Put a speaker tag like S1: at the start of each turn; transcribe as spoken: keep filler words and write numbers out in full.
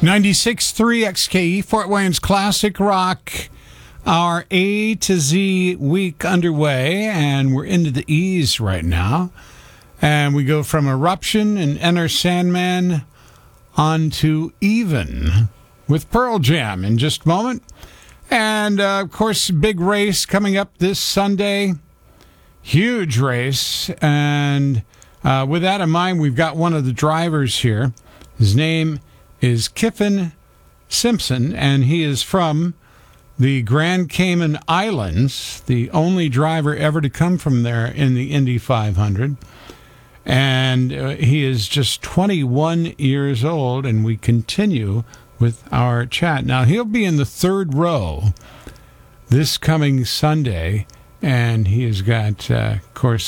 S1: ninety-six point three X K E, Fort Wayne's Classic Rock. Our A to Z week underway, and we're into the E's right now. And we go from Eruption and Enter Sandman on to Even with Pearl Jam in just a moment. And, uh, of course, big race coming up this Sunday. Huge race. And uh, with that in mind, we've got one of the drivers here. His name is Kyffin Simpson, and he is from the Grand Cayman Islands, the only driver ever to come from there in the Indy five hundred. And uh, he is just twenty-one years old, and we continue with our chat. Now, he'll be in the third row this coming Sunday, and he has got, uh, of course,